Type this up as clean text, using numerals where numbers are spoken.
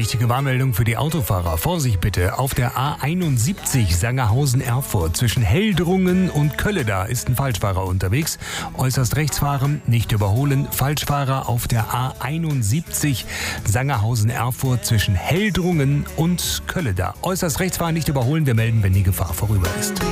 wichtige Warnmeldung für die Autofahrer. Vorsicht bitte, auf der A71 Sangerhausen-Erfurt zwischen Heldrungen und Kölleda ist ein Falschfahrer unterwegs. Äußerst rechts fahren, nicht überholen. Falschfahrer auf der A71 Sangerhausen-Erfurt zwischen Heldrungen und Kölleda. Äußerst rechts fahren, nicht überholen. Wir melden, wenn die Gefahr vorüber ist.